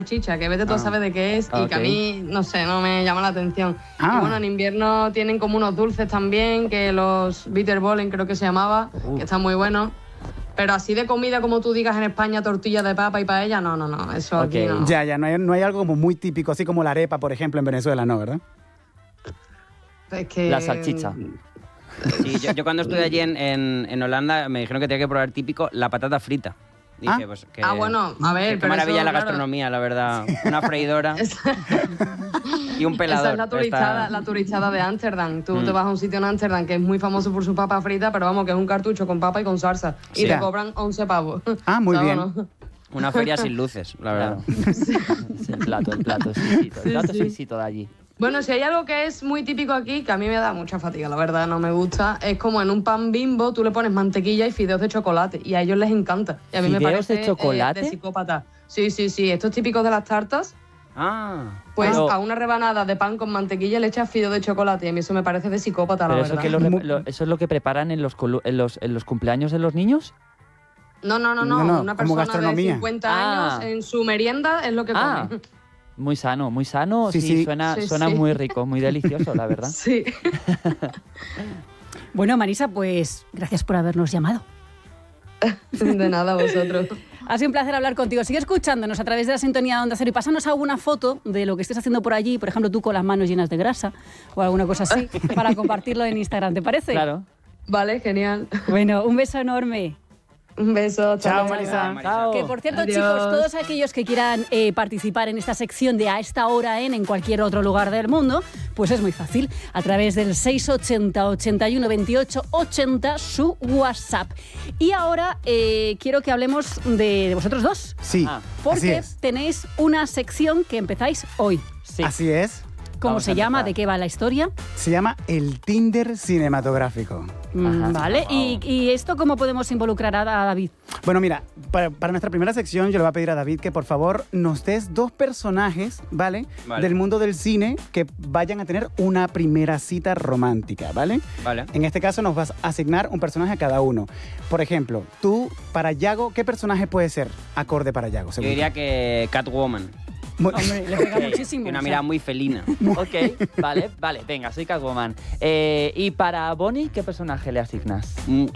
salchicha, que vete tú a saber de qué es, y que a mí, no sé, no me llama la atención. Y bueno, en invierno tienen como unos dulces también, que los Bitterbollen creo que se llamaba, que están muy buenos. Pero así de comida, como tú digas en España, tortilla de papa y paella, no, eso aquí no. Ya, no hay algo como muy típico, así como la arepa, por ejemplo, en Venezuela, ¿no, verdad? Es que... La salchicha. Sí, yo cuando estuve allí en Holanda me dijeron que tenía que probar típico la patata frita. Dije, pues, bueno, a ver, qué maravilla la gastronomía, la verdad. Una freidora y un pelador. Esa es la turistada de Ámsterdam. Tú te vas a un sitio en Ámsterdam que es muy famoso por su papa frita, pero vamos, que es un cartucho con papa y con salsa. Y te cobran 11 pavos. Muy bien. No. Una feria sin luces, la verdad. El plato exquisito. El plato exquisito de allí. Bueno, si hay algo que es muy típico aquí, que a mí me da mucha fatiga, la verdad, no me gusta, es como en un pan Bimbo tú le pones mantequilla y fideos de chocolate, y a ellos les encanta. Y a mí me parece de chocolate? De psicópata. Sí, esto es típico de las tartas. Pues pero... a una rebanada de pan con mantequilla le echas fideos de chocolate, y a mí eso me parece de psicópata, la verdad. ¿Eso es lo que preparan en los cumpleaños de los niños? No, una persona de 50 años en su merienda es lo que come. Muy sano, sí. Suena muy rico, muy delicioso, la verdad. Sí. Bueno, Marisa, pues gracias por habernos llamado. De nada, vosotros. Ha sido un placer hablar contigo. Sigue escuchándonos a través de la sintonía de Onda Cero y pásanos alguna foto de lo que estés haciendo por allí, por ejemplo, tú con las manos llenas de grasa o alguna cosa así, para compartirlo en Instagram, ¿te parece? Claro. Vale, genial. Bueno, un beso enorme. Un beso. Chao, Marisa. Chao. Que por cierto, Adiós. chicos, todos aquellos que quieran participar en esta sección de A esta hora en cualquier otro lugar del mundo, pues es muy fácil. A través del 680 81 28 80 su WhatsApp. Y ahora quiero que hablemos de vosotros dos. Sí. Porque tenéis una sección que empezáis hoy. Sí. Así es. ¿Cómo se llama? ¿De qué va la historia? Se llama el Tinder cinematográfico. Vale. ¿Y esto cómo podemos involucrar a David? Bueno, mira, para nuestra primera sección yo le voy a pedir a David que por favor nos des 2 personajes, ¿vale? Del mundo del cine que vayan a tener una primera cita romántica, ¿vale? Vale. En este caso nos vas a asignar un personaje a cada uno. Por ejemplo, tú, para Yago, ¿qué personaje puede ser acorde para Yago? Yo diría que Catwoman. Hombre, le pega muchísimo. Una mirada muy felina. Ok, vale, venga, soy Catwoman. Y para Bonnie, ¿qué personaje le asignas?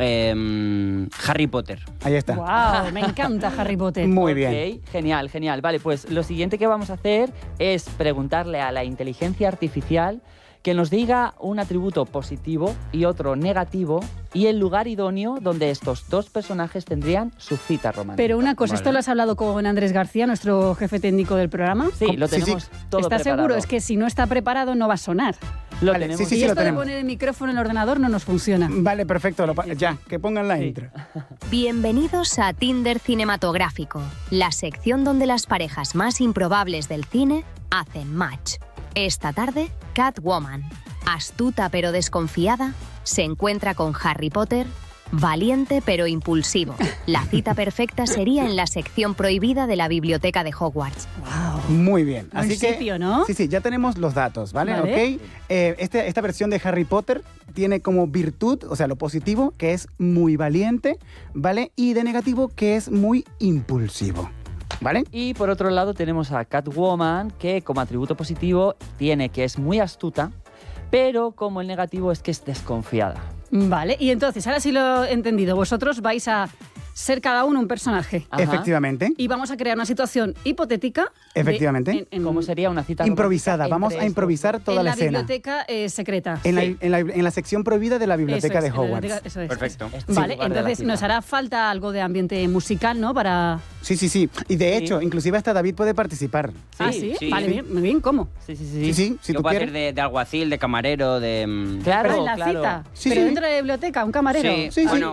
Harry Potter. Ahí está. Wow, me encanta Harry Potter. Muy bien. Genial. Vale, pues lo siguiente que vamos a hacer es preguntarle a la inteligencia artificial que nos diga un atributo positivo y otro negativo y el lugar idóneo donde estos 2 personajes tendrían su cita romántica. Pero una cosa, ¿esto lo has hablado con Andrés García, nuestro jefe técnico del programa? Sí, lo tenemos todo ¿Estás preparado. seguro? Es que si no está preparado no va a sonar. Lo Vale, tenemos. sí, y esto lo de tenemos. poner el micrófono en el ordenador no nos funciona. Vale, perfecto. Ya, que pongan la intro. Bienvenidos a Tinder Cinematográfico, la sección donde las parejas más improbables del cine hacen match. Esta tarde, Catwoman, astuta pero desconfiada, se encuentra con Harry Potter, valiente pero impulsivo. La cita perfecta sería en la sección prohibida de la biblioteca de Hogwarts. Wow. Muy bien. Buen Así que sitio, ¿no? Sí, ya tenemos los datos, ¿vale? Vale. ¿Ok? Esta versión de Harry Potter tiene como virtud, o sea, lo positivo, que es muy valiente, ¿vale? Y de negativo, que es muy impulsivo. ¿Vale? Y por otro lado tenemos a Catwoman, que como atributo positivo tiene que es muy astuta, pero como el negativo es que es desconfiada. Vale, y entonces, ahora sí lo he entendido. Vosotros vais a ser cada uno un personaje. Ajá. Efectivamente. Y vamos a crear una situación hipotética. Efectivamente. ¿Cómo sería una cita Improvisada. romántica Vamos entre a improvisar toda la escena. En la biblioteca secreta. En la sección prohibida de la biblioteca Eso es, de en la Hogwarts. biblioteca, eso es. Perfecto. Vale, lugar de la entonces cita. nos hará falta algo de ambiente musical, ¿no? Para... Sí. Y de Sí. hecho, inclusive hasta David puede participar. ¿Sí? sí. Vale, bien, muy bien, ¿cómo? Sí. Sí, si Yo tú puedo quieres. hacer de alguacil, de camarero, de... Claro, en la claro. cita. Sí, pero sí. dentro de la biblioteca, un camarero. Sí, bueno,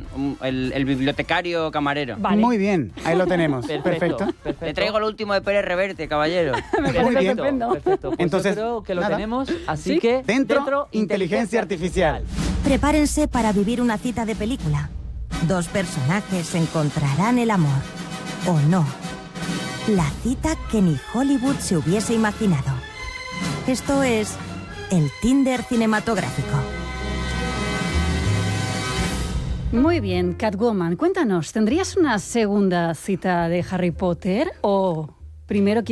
el bibliotecario camarero. Vale. Muy bien, ahí lo tenemos. Perfecto. Le traigo lo último de Pérez Reverte, caballero. Me parece Muy bien. estupendo. Perfecto. Pues Entonces, yo creo que lo nada. tenemos, así ¿Sí? que Dentro, inteligencia artificial. Prepárense para vivir una cita de película. 2 personajes encontrarán el amor. ¿O no? La cita que ni Hollywood se hubiese imaginado. Esto es el Tinder cinematográfico. Muy bien, Catwoman, cuéntanos, ¿tendrías una segunda cita de Harry Potter o primero